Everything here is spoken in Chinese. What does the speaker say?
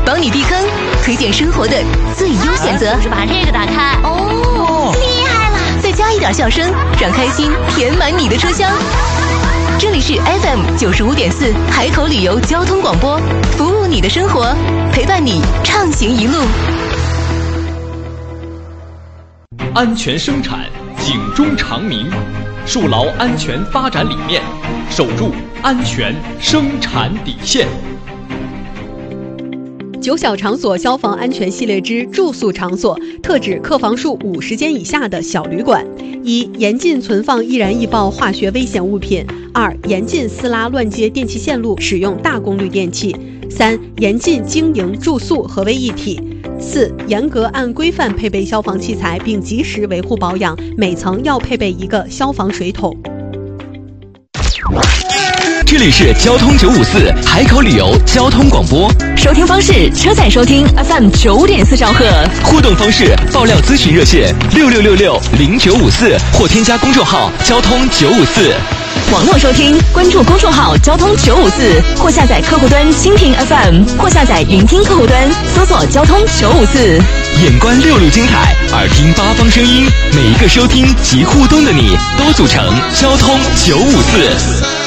帮你避坑，推荐生活的最优选择。 把这个打开。 哦， 厉害了！ 再加一点笑声，让开心填满你的车厢。这里是 FM95.4海口旅游交通广播，服务你的生活，陪伴你畅行一路。 安全生产，警钟长鸣，树牢安全发展理念，守住安全生产底线。 9小场所消防安全系列之住宿场所，特指客房数50间以下的小旅馆。1、严禁存放易燃易爆化学危险物品。2、严禁私拉乱接电气线路，使用大功率电器。3、严禁经营住宿合为一体。4、严格按规范配备消防器材，并及时维护保养，每层要配备一个消防水桶。 这里是交通954海口旅游交通广播， 收听方式：车载收听 FM9.4兆赫， 互动方式：爆料咨询热线66660954或添加公众号交通954。 网络收听，关注公众号交通954，或下载客户端蜻蜓 FM， 或下载云听客户端，搜索交通954。 眼观6路精彩，耳听八方声音，每一个收听及互动的你，都组成交通954。